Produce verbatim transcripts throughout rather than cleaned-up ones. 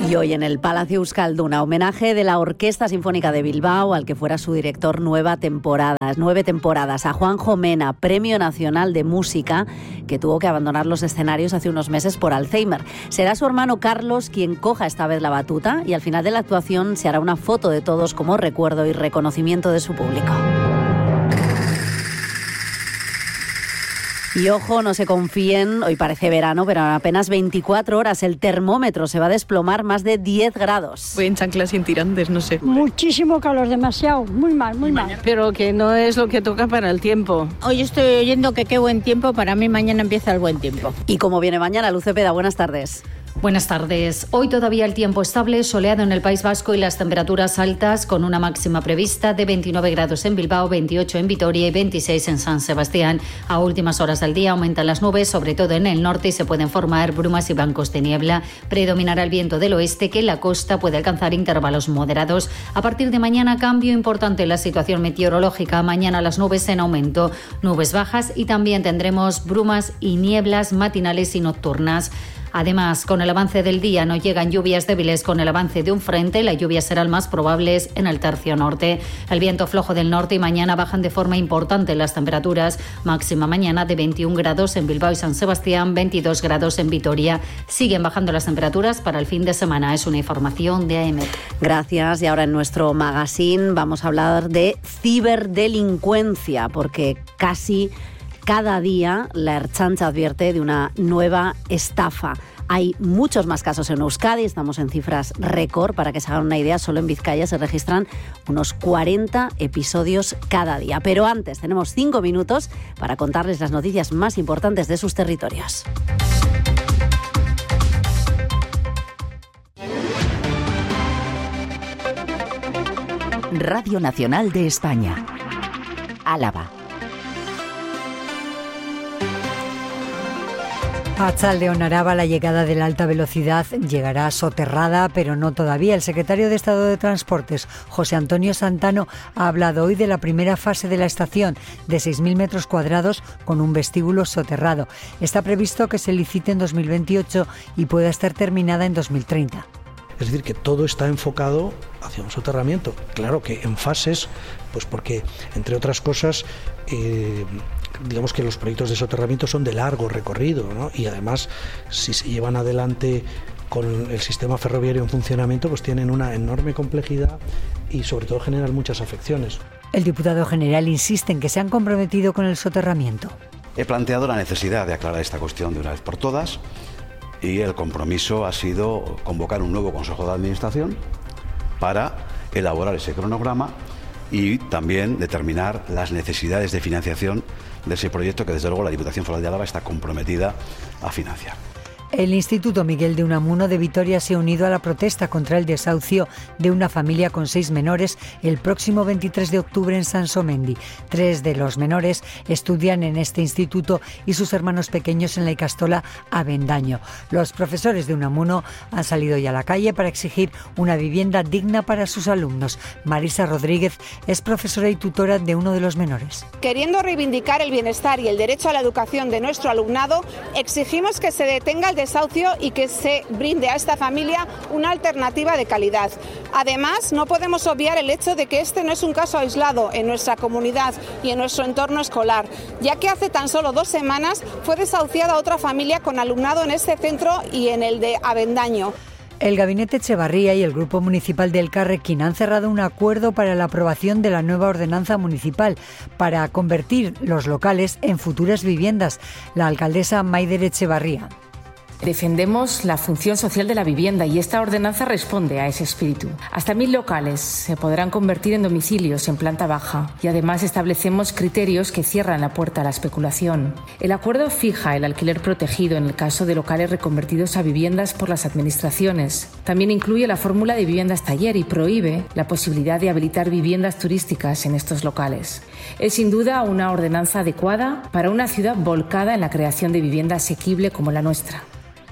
Y hoy en el Palacio Euskalduna, homenaje de la Orquesta Sinfónica de Bilbao al que fuera su director nueva temporadas, nueve temporadas, a Juanjo Mena, Premio Nacional de Música, que tuvo que abandonar los escenarios hace unos meses por Alzheimer. Será su hermano Carlos quien coja esta vez la batuta y al final de la actuación se hará una foto de todos como recuerdo y reconocimiento de su público. Y ojo, no se confíen, hoy parece verano, pero en apenas veinticuatro horas el termómetro se va a desplomar más de diez grados. Voy en chanclas sin tirantes, no sé. Muchísimo calor, demasiado, muy mal, muy mal. Pero que no es lo que toca para el tiempo. Hoy estoy oyendo que qué buen tiempo, para mí mañana empieza el buen tiempo. ¿Y cómo viene mañana? Luz Cepeda, buenas tardes. Buenas tardes. Hoy todavía el tiempo estable, soleado en el País Vasco y las temperaturas altas con una máxima prevista de veintinueve grados en Bilbao, veintiocho en Vitoria y veintiséis en San Sebastián. A últimas horas del día aumentan las nubes, sobre todo en el norte, y se pueden formar brumas y bancos de niebla. Predominará el viento del oeste, que en la costa puede alcanzar intervalos moderados. A partir de mañana, cambio importante en la situación meteorológica. Mañana las nubes en aumento, nubes bajas y también tendremos brumas y nieblas matinales y nocturnas. Además, con el avance del día no llegan lluvias débiles. Con el avance de un frente, las lluvias serán más probables en el tercio norte. El viento flojo del norte y mañana bajan de forma importante las temperaturas. Máxima mañana de veintiún grados en Bilbao y San Sebastián, veintidós grados en Vitoria. Siguen bajando las temperaturas para el fin de semana. Es una información de A E M E T. Gracias. Y ahora en nuestro magazine vamos a hablar de ciberdelincuencia, porque casi cada día la Ertzaintza advierte de una nueva estafa. Hay muchos más casos en Euskadi, estamos en cifras récord. Para que se hagan una idea, solo en Vizcaya se registran unos cuarenta episodios cada día. Pero antes, tenemos cinco minutos para contarles las noticias más importantes de sus territorios. Radio Nacional de España. Álava. A Tzaldeón Araba, la llegada de la alta velocidad llegará soterrada, pero no todavía. El secretario de Estado de Transportes, José Antonio Santano, ha hablado hoy de la primera fase de la estación, de seis mil metros cuadrados con un vestíbulo soterrado. Está previsto que se licite en dos mil veintiocho y pueda estar terminada en dos mil treinta. Es decir, que todo está enfocado hacia un soterramiento. Claro que en fases, pues porque, entre otras cosas, eh, digamos que los proyectos de soterramiento son de largo recorrido, ¿no? Y además, si se llevan adelante con el sistema ferroviario en funcionamiento, pues tienen una enorme complejidad y sobre todo generan muchas afecciones. El diputado general insiste en que se han comprometido con el soterramiento. He planteado la necesidad de aclarar esta cuestión de una vez por todas y el compromiso ha sido convocar un nuevo Consejo de Administración para elaborar ese cronograma y también determinar las necesidades de financiación de ese proyecto que desde luego la Diputación Foral de Álava está comprometida a financiar. El Instituto Miguel de Unamuno de Vitoria se ha unido a la protesta contra el desahucio de una familia con seis menores el próximo veintitrés de octubre en Sansomendi. Tres de los menores estudian en este instituto y sus hermanos pequeños en la Ikastola Avendaño. Los profesores de Unamuno han salido ya a la calle para exigir una vivienda digna para sus alumnos. Marisa Rodríguez es profesora y tutora de uno de los menores. Queriendo reivindicar el bienestar y el derecho a la educación de nuestro alumnado, exigimos que se detenga el desahucio y que se brinde a esta familia una alternativa de calidad. Además, no podemos obviar el hecho de que este no es un caso aislado en nuestra comunidad y en nuestro entorno escolar, ya que hace tan solo dos semanas fue desahuciada otra familia con alumnado en este centro y en el de Avendaño. El Gabinete Echevarría y el Grupo Municipal de Elkarrekin han cerrado un acuerdo para la aprobación de la nueva ordenanza municipal para convertir los locales en futuras viviendas. La alcaldesa Maider Echevarría. Defendemos la función social de la vivienda y esta ordenanza responde a ese espíritu. Hasta mil locales se podrán convertir en domicilios en planta baja y además establecemos criterios que cierran la puerta a la especulación. El acuerdo fija el alquiler protegido en el caso de locales reconvertidos a viviendas por las administraciones. También incluye la fórmula de viviendas taller y prohíbe la posibilidad de habilitar viviendas turísticas en estos locales. Es sin duda una ordenanza adecuada para una ciudad volcada en la creación de vivienda asequible como la nuestra.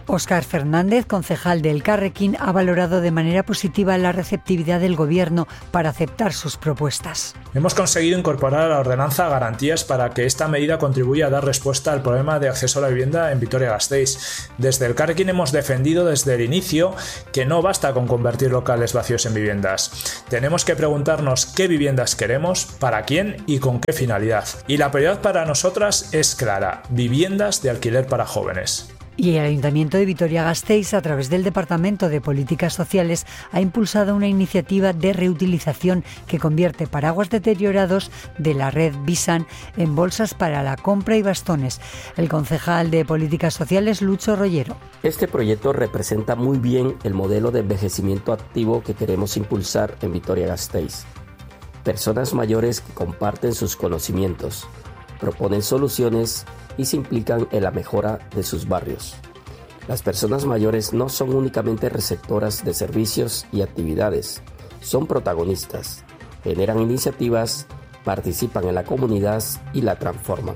Óscar Fernández, concejal del Elkarrekin, ha valorado de manera positiva la receptividad del Gobierno para aceptar sus propuestas. Hemos conseguido incorporar a la ordenanza garantías para que esta medida contribuya a dar respuesta al problema de acceso a la vivienda en Vitoria-Gasteiz. Desde el Elkarrekin hemos defendido desde el inicio que no basta con convertir locales vacíos en viviendas. Tenemos que preguntarnos qué viviendas queremos, para quién y con qué finalidad. Y la prioridad para nosotras es clara: viviendas de alquiler para jóvenes. Y el Ayuntamiento de Vitoria-Gasteiz, a través del Departamento de Políticas Sociales, ha impulsado una iniciativa de reutilización que convierte paraguas deteriorados de la red Visan en bolsas para la compra y bastones. El concejal de Políticas Sociales, Lucho Rollero. Este proyecto representa muy bien el modelo de envejecimiento activo que queremos impulsar en Vitoria-Gasteiz. Personas mayores que comparten sus conocimientos, proponen soluciones y se implican en la mejora de sus barrios. Las personas mayores no son únicamente receptoras de servicios y actividades, son protagonistas, generan iniciativas, participan en la comunidad y la transforman.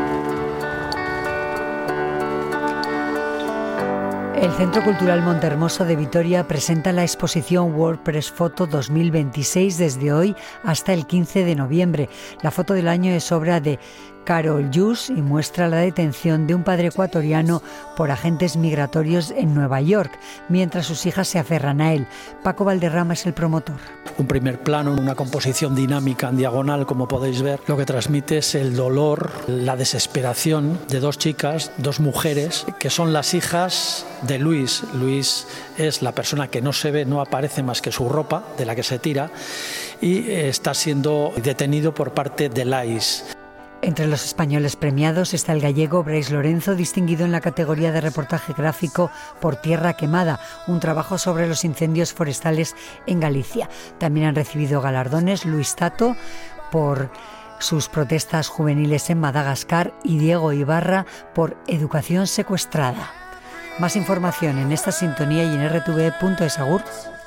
El Centro Cultural Montehermoso de Vitoria presenta la exposición WordPress Foto dos mil veintiséis desde hoy hasta el quince de noviembre. La foto del año es obra de Carol Jus y muestra la detención de un padre ecuatoriano por agentes migratorios en Nueva York, mientras sus hijas se aferran a él. Paco Valderrama es el promotor. Un primer plano, una composición dinámica en diagonal, como podéis ver, lo que transmite es el dolor, la desesperación de dos chicas, dos mujeres, que son las hijas de Luis. Luis es la persona que no se ve, no aparece más que su ropa, de la que se tira, y está siendo detenido por parte del I C E. Entre los españoles premiados está el gallego Brais Lorenzo, distinguido en la categoría de reportaje gráfico por Tierra Quemada, un trabajo sobre los incendios forestales en Galicia. También han recibido galardones Luis Tato por sus protestas juveniles en Madagascar y Diego Ibarra por Educación secuestrada. Más información en esta sintonía y en r t v punto es. Agur.